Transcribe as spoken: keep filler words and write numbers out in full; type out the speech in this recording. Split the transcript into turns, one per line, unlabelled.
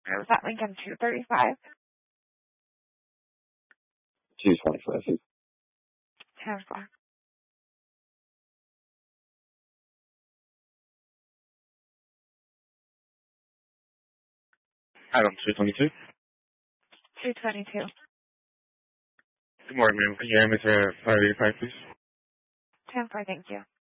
Or was that Lincoln two thirty-five?
two twenty-five.
ten four.
Item two twenty-two.
two twenty-two.
Good morning, ma'am. Can you hear me to five eighty-five, please?
ten four, thank you.